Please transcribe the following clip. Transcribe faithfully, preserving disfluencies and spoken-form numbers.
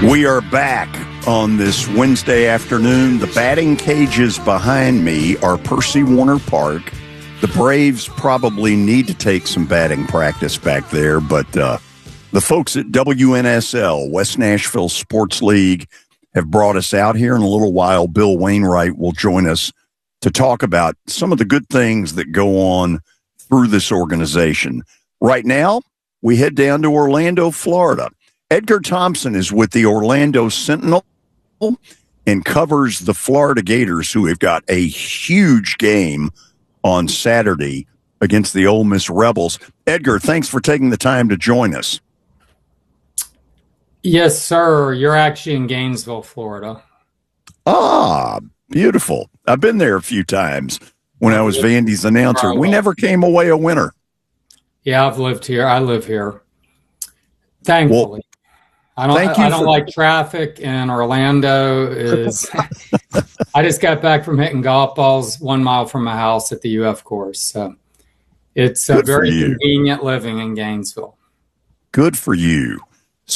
We are back on this Wednesday afternoon. The batting cages behind me are Percy Warner Park. The Braves probably need to take some batting practice back there, but uh, the folks at W N S L, West Nashville Sports League, have brought us out here. In a little while, Bill Wainwright will join us to talk about some of the good things that go on through this organization. Right now, we head down to Orlando, Florida. Edgar Thompson is with the Orlando Sentinel and covers the Florida Gators, who have got a huge game on Saturday against the Ole Miss Rebels. Edgar, thanks for taking the time to join us. Yes, sir. You're actually in Gainesville, Florida. Ah, beautiful. I've been there a few times when I was Vandy's announcer. We never came away a winner. Yeah, I've lived here. I live here. Thankfully. Well, I don't I, I don't for- like traffic, and Orlando is I just got back from hitting golf balls one mile from my house at the U F course. So it's a very convenient living in Gainesville. Good for you.